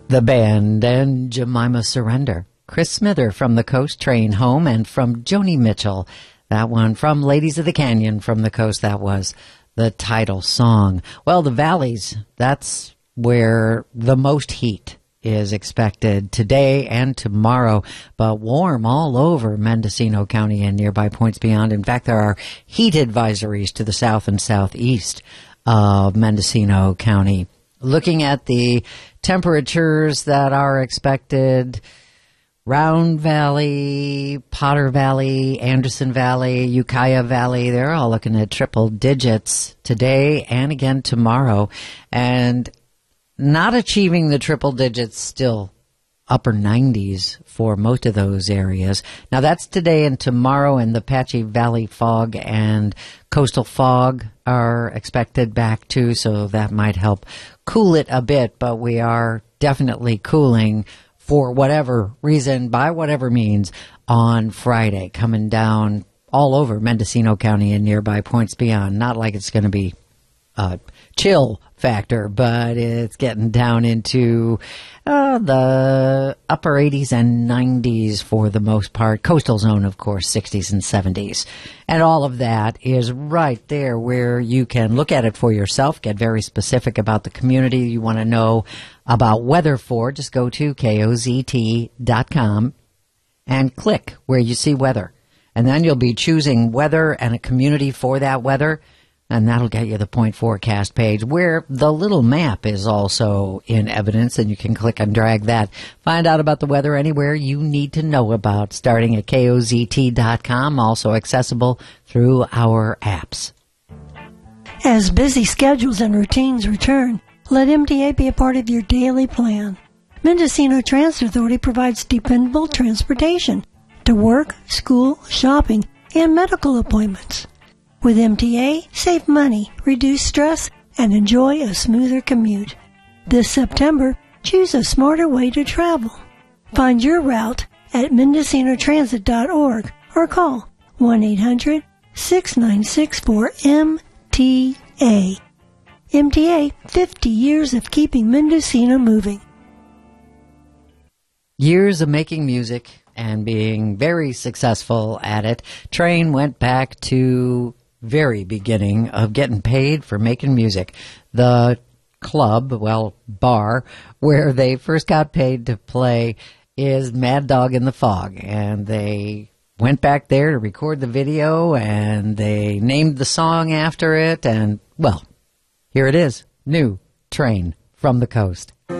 The Band and Jemima Surrender. Chris Smither from the Coast Train Home, and from Joni Mitchell. That one from Ladies of the Canyon from the Coast. That was the title song. Well, the valleys, that's where the most heat is expected today and tomorrow, but warm all over Mendocino County and nearby points beyond. In fact, there are heat advisories to the south and southeast of Mendocino County. Looking at the temperatures that are expected, Round Valley, Potter Valley, Anderson Valley, Ukiah Valley, they're all looking at triple digits today and again tomorrow. And not achieving the triple digits, still upper 90s for most of those areas. Now that's today and tomorrow, and the Apache Valley fog and coastal fog are expected back too, so that might help cool it a bit, but we are definitely cooling for whatever reason, by whatever means, on Friday, coming down all over Mendocino County and nearby points beyond. Not like it's going to be a chill factor, but it's getting down into the upper 80s and 90s for the most part. Coastal zone, of course, 60s and 70s. And all of that is right there where you can look at it for yourself, get very specific about the community you want to know about weather for. Just go to KOZT.com and click where you see weather. And then you'll be choosing weather and a community for that weather. And that'll get you the point forecast page where the little map is also in evidence, and you can click and drag that. Find out about the weather anywhere you need to know about, starting at KOZT.com, also accessible through our apps. As busy schedules and routines return, let MTA be a part of your daily plan. Mendocino Transit Authority provides dependable transportation to work, school, shopping, and medical appointments. With MTA, save money, reduce stress, and enjoy a smoother commute. This September, choose a smarter way to travel. Find your route at MendocinoTransit.org or call 1-800-6964-MTA. MTA, 50 years of keeping Mendocino moving. Years of making music and being very successful at it. Train went back to very beginning of getting paid for making music. The club, well, bar, where they first got paid to play is Mad Dog in the Fog. And they went back there to record the video, and they named the song after it. And, well, here it is. New Train from the Coast.